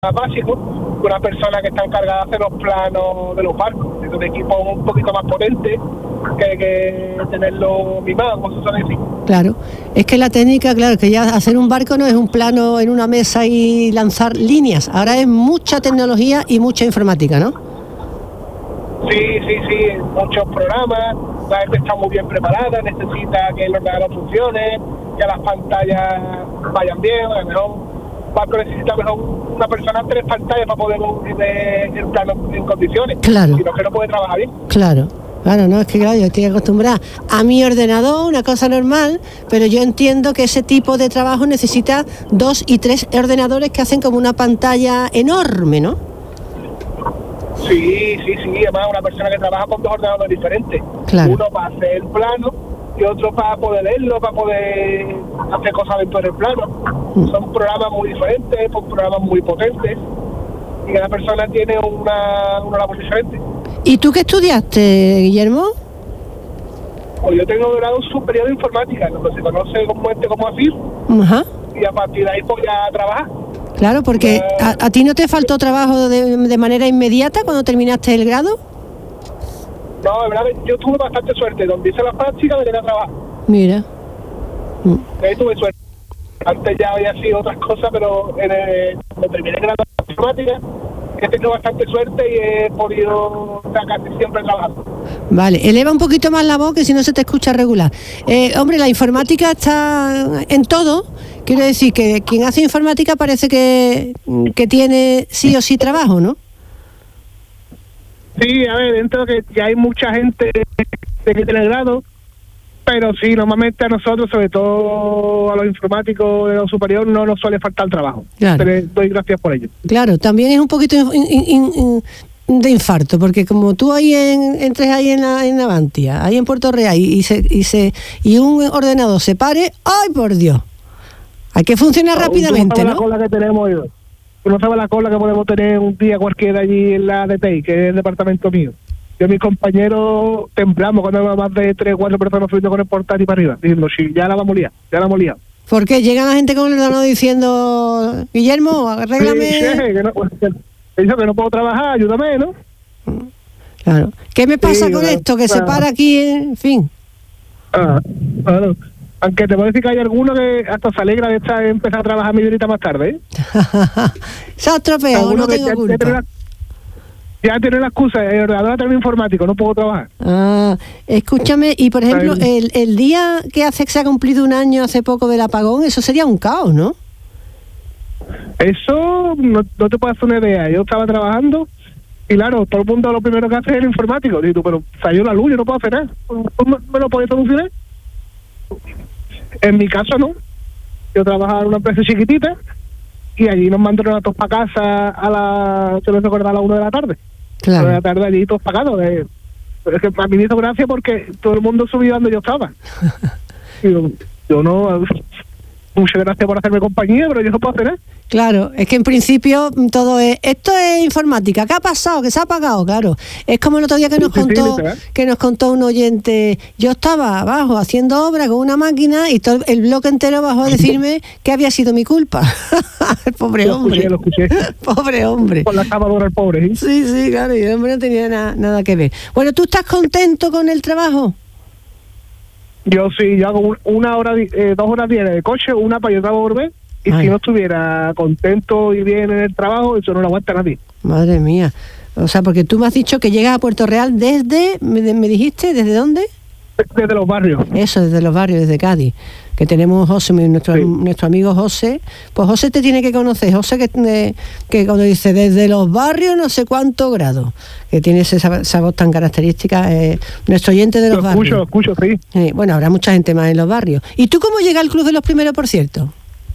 básico, una persona que está encargada de hacer los planos de los barcos, de equipos un poquito más potentes que tenerlo mimado, como se suele decir. Claro, es que la técnica, claro, que ya hacer un barco no es un plano en una mesa y lanzar líneas, ahora es mucha tecnología y mucha informática, ¿no? Sí, muchos programas, la gente está muy bien preparada, necesita que el ordenador funcione, que las pantallas vayan bien, a lo mejor barco necesita mejor una persona 3 pantallas para poder ver el plano en condiciones. Claro. Si no, que no puede trabajar bien. Claro, no, es que claro, yo estoy acostumbrada a mi ordenador, una cosa normal, pero yo entiendo que ese tipo de trabajo necesita 2 y 3 ordenadores que hacen como una pantalla enorme, ¿no? Sí, además una persona que trabaja con 2 ordenadores diferentes. Claro. Uno para hacer el plano y otro para poder leerlo, para poder hacer cosas dentro del plano. Son programas muy diferentes, son programas muy potentes y cada persona tiene una labor diferente. ¿Y tú qué estudiaste, Guillermo? Pues yo tengo grado superior de informática, lo que se conoce como así. Ajá. Y a partir de ahí pues ya trabajar. Claro, porque ¿a ti no te faltó trabajo de manera inmediata cuando terminaste el grado? No, de verdad, yo tuve bastante suerte. Donde hice las prácticas, me quedé a trabajar. Mira. Ahí tuve suerte. Antes ya había sido otras cosas, pero cuando terminé el grado de informática, he tenido bastante suerte y he podido estar casi siempre trabajando. Vale, eleva un poquito más la voz que si no se te escucha regular. Hombre, la informática está en todo. Quiero decir que quien hace informática parece que tiene sí o sí trabajo, ¿no? Sí, a ver, dentro de que ya hay mucha gente que tiene el grado, pero sí, normalmente a nosotros, sobre todo a los informáticos de lo superior, no nos suele faltar trabajo. Claro. Pero doy gracias por ello. Claro, también es un poquito de infarto, porque como tú ahí entres ahí en Navantia, ahí en Puerto Real, y un ordenador se pare, ¡ay, por Dios! Hay que funcionar rápidamente, ¿no? La cola que tenemos hoy. No sabe la cola que podemos tener un día cualquiera allí en la DTI, que es el departamento mío. Yo y mis compañeros temblamos cuando hay más de 3 o 4 personas subiendo con el portátil para arriba, diciendo, sí, ya la vamos a liar. ¿Por qué? Llega la gente con el ordenador diciendo, Guillermo, arréglame... Sí, que no puedo trabajar, ayúdame, ¿no? Claro. ¿Qué me pasa con esto? Que se para aquí, en fin. Claro. Aunque te puedo decir que hay alguno que hasta se alegra de empezar a trabajar media horita más tarde, ¿eh? Se ha estropeado, no tengo culpa. Ya tiene la excusa, el ordenador es informático, no puedo trabajar. Escúchame, y por ejemplo, el día que se ha cumplido un año hace poco del apagón, eso sería un caos, ¿no? Eso no te puedo hacer una idea. Yo estaba trabajando y claro, todo el mundo lo primero que hace es el informático. Digo tú, pero salió la luz, yo no puedo hacer nada. ¿Me lo podéis solucionar? En mi caso no. Yo trabajaba en una empresa chiquitita y allí nos mandaron a todos para casa se les recuerda a las 1 de la tarde. Claro. De la tarde allí todos pagados. Es que a mí me hizo gracia porque todo el mundo subía donde yo estaba. Y yo no... Muchas gracias por hacerme compañía, pero yo no puedo hacer nada. Claro, es que en principio esto es informática. ¿Qué ha pasado? ¿Que se ha apagado? Claro. Es como el otro día que nos contó un oyente. Yo estaba abajo haciendo obra con una máquina y todo el bloque entero bajó a decirme que había sido mi culpa. El pobre hombre. Lo escuché. Pobre hombre. Con la excavadora el pobre, ¿eh? Sí, claro, y el hombre no tenía nada que ver. Bueno, ¿tú estás contento con el trabajo? Yo sí, yo hago 1 hora, 2 horas diarias de coche, una para yo volver. Y si no estuviera contento y bien en el trabajo, eso no lo aguanta nadie. Madre mía. O sea, porque tú me has dicho que llegas a Puerto Real desde, me dijiste, ¿desde dónde? Desde los barrios. Eso, desde los barrios, desde Cádiz. Que tenemos José, nuestro amigo José. Pues José te tiene que conocer. José que cuando dice desde los barrios no sé cuántos grados, que tiene esa voz tan característica, nuestro oyente de los barrios. Lo escucho, sí. Bueno, habrá mucha gente más en los barrios. ¿Y tú cómo llegas al Club de los Primeros, por cierto?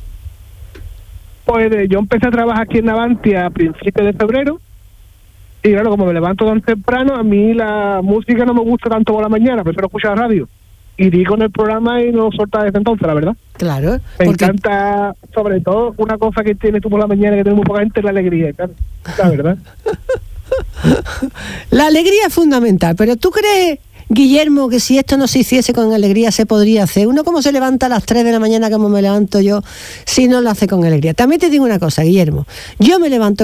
Pues yo empecé a trabajar aquí en Navantia a principios de febrero. Y claro, como me levanto tan temprano, a mí la música no me gusta tanto por la mañana, prefiero escuchar radio. Y di con el programa y no solta desde entonces, la verdad. Claro. Me encanta, sobre todo, una cosa que tienes tú por la mañana que tiene muy poca gente, es la alegría, claro. La verdad. La alegría es fundamental, pero ¿tú crees Guillermo, que si esto no se hiciese con alegría se podría hacer. Uno como se levanta a las 3 de la mañana como me levanto yo, si no lo hace con alegría. También te digo una cosa, Guillermo, yo me levanto